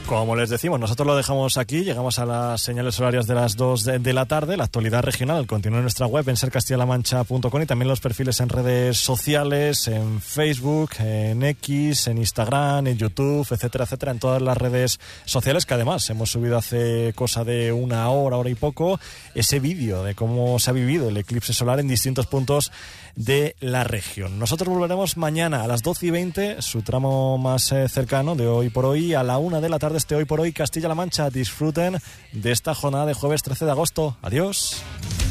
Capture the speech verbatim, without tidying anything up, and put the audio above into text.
Como les decimos, nosotros lo dejamos aquí, llegamos a las señales horarias de las dos de, de la tarde. La actualidad regional continúa en nuestra web, en ser castilla la mancha punto com, y también los perfiles en redes sociales, en Facebook, en X, en Instagram, en YouTube, etcétera, etcétera, en todas las redes sociales, que además hemos subido hace cosa de una hora, hora y poco, ese vídeo de cómo se ha vivido el eclipse solar en distintos puntos de la región. Nosotros volveremos mañana a las doce y veinte, su tramo más eh, cercano de Hoy por Hoy, a la una de la tarde, este Hoy por Hoy Castilla-La Mancha. Disfruten de esta jornada de jueves trece de agosto. Adiós.